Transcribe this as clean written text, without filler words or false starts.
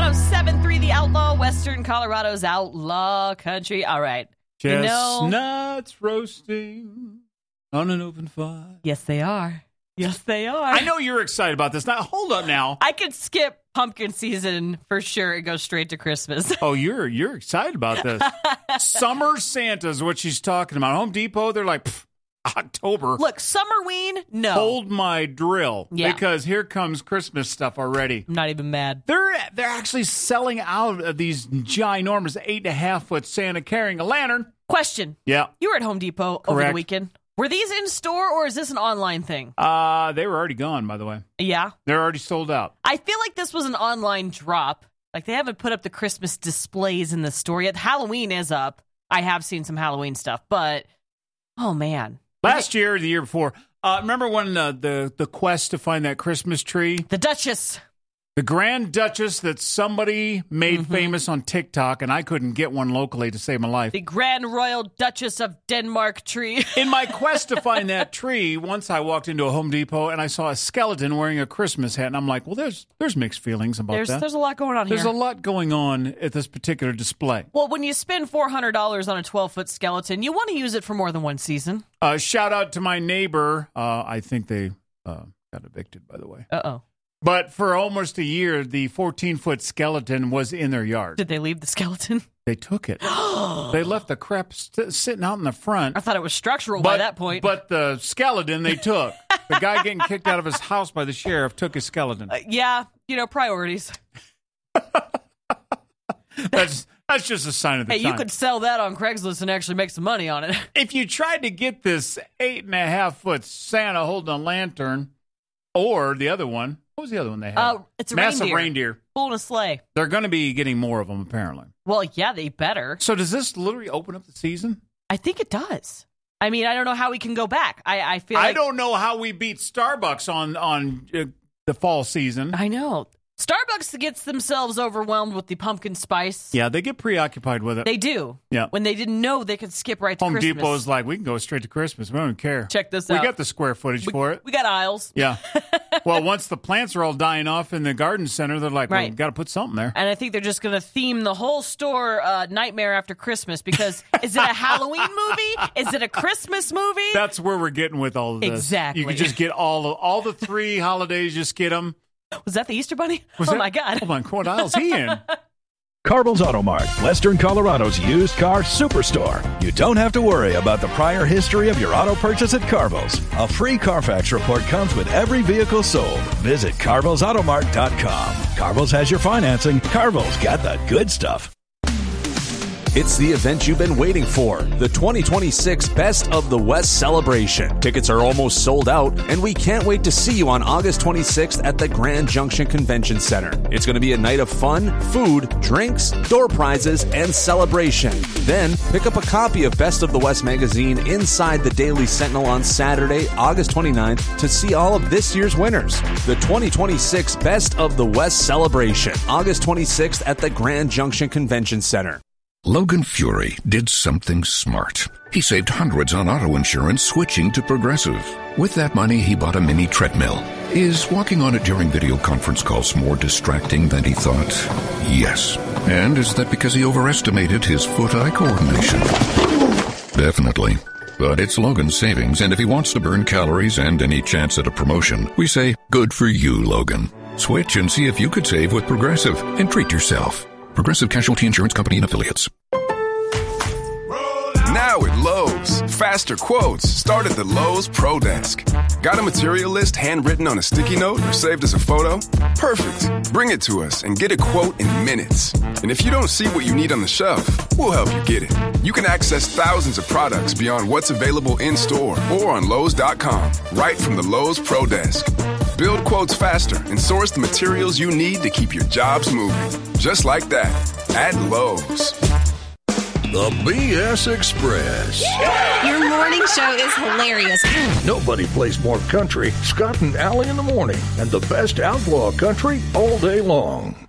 107.3 The Outlaw, Western Colorado's outlaw country. All right. Chestnuts roasting on an open fire. Yes, they are. Yes, they are. I know you're excited about this. Now, hold up now. I could skip pumpkin season for sure and go straight to Christmas. Oh, you're excited about this. Summer Santa is what she's talking about. Home Depot, they're like, October. Look, Summerween, no. Hold my drill. Yeah. Because here comes Christmas stuff already. I'm not even mad. They're actually selling out of these ginormous 8.5-foot Santa carrying a lantern. Question. Yeah. You were at Home Depot over the weekend. Were these in store or is this an online thing? They were already gone, by the way. Yeah? They're already sold out. I feel like this was an online drop. Like, they haven't put up the Christmas displays in the store yet. Halloween is up. I have seen some Halloween stuff, but, oh, man. Last year or the year before, remember when the quest to find that Christmas tree? The Duchess. The Grand Duchess that somebody made famous on TikTok, and I couldn't get one locally to save my life. The Grand Royal Duchess of Denmark tree. In my quest to find that tree, once I walked into a Home Depot and I saw a skeleton wearing a Christmas hat, and I'm like, well, there's mixed feelings about that. There's a lot going on here. There's a lot going on at this particular display. Well, when you spend $400 on a 12-foot skeleton, you want to use it for more than one season. Shout out to my neighbor. I think they got evicted, by the way. Uh-oh. But for almost a year, the 14-foot skeleton was in their yard. Did they leave the skeleton? They took it. They left the crap sitting out in the front. I thought it was structural by that point. But the skeleton they took. The guy getting kicked out of his house by the sheriff took his skeleton. Yeah, priorities. That's just a sign of the time. Hey, you could sell that on Craigslist and actually make some money on it. If you tried to get this 8.5-foot Santa holding a lantern, or the other one, what was the other one they had? It's a massive reindeer. Pulling a sleigh. They're going to be getting more of them, apparently. Well, yeah, they better. So does this literally open up the season? I think it does. I mean, I don't know how we can go back. I feel like... I don't know how we beat Starbucks on the fall season. I know. Starbucks gets themselves overwhelmed with the pumpkin spice. Yeah, they get preoccupied with it. They do. Yeah. When they didn't know they could skip right to Home Christmas. Depot is like, we can go straight to Christmas. We don't care. Check this out. We got the square footage for it. We got aisles. Yeah. Well, once the plants are all dying off in the garden center, they're like, well, we've got to put something there. And I think they're just going to theme the whole store Nightmare After Christmas because is it a Halloween movie? Is it a Christmas movie? That's where we're getting with all of this. Exactly. You can just get all the 3 holidays, just get them. Was that the Easter Bunny? My God. Oh, my God. What aisle's he in? Carville's Auto Mart, Western Colorado's used car superstore. You don't have to worry about the prior history of your auto purchase at Carville's. A free Carfax report comes with every vehicle sold. Visit CarvillesAutomart.com. Carville's has your financing. Carville's got the good stuff. It's the event you've been waiting for, the 2026 Best of the West celebration. Tickets are almost sold out, and we can't wait to see you on August 26th at the Grand Junction Convention Center. It's going to be a night of fun, food, drinks, door prizes, and celebration. Then, pick up a copy of Best of the West magazine inside the Daily Sentinel on Saturday, August 29th to see all of this year's winners. The 2026 Best of the West celebration, August 26th at the Grand Junction Convention Center. Logan Fury did something smart. He saved hundreds on auto insurance switching to Progressive. With that money, he bought a mini treadmill. Is walking on it during video conference calls more distracting than he thought? Yes. And is that because he overestimated his foot-eye coordination? Definitely. But it's Logan's savings, and if he wants to burn calories and any chance at a promotion, we say, good for you, Logan. Switch and see if you could save with Progressive and treat yourself. Progressive Casualty Insurance Company and Affiliates. Now at Lowe's, faster quotes start at the Lowe's Pro Desk. Got a material list handwritten on a sticky note or saved as a photo? Perfect. Bring it to us and get a quote in minutes. And if you don't see what you need on the shelf, we'll help you get it. You can access thousands of products beyond what's available in-store or on Lowe's.com, right from the Lowe's Pro Desk. Build quotes faster and source the materials you need to keep your jobs moving. Just like that, at Lowe's. The BS Express. Your morning show is hilarious. Nobody plays more country. Scott and Allie in the morning. And the best outlaw country all day long.